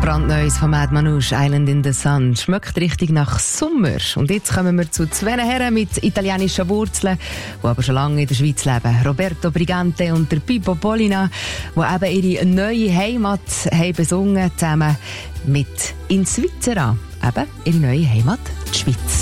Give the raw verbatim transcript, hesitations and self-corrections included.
Brandneues von Mad Manouche, Island in the Sun. Schmeckt richtig nach Sommer. Und jetzt kommen wir zu zwei Herren mit italienischen Wurzeln, die aber schon lange in der Schweiz leben. Roberto Brigante und der Pippo Polina, die eben ihre neue Heimat haben besungen, zusammen mit In Svizzera. Eben ihre neue Heimat, die Schweiz.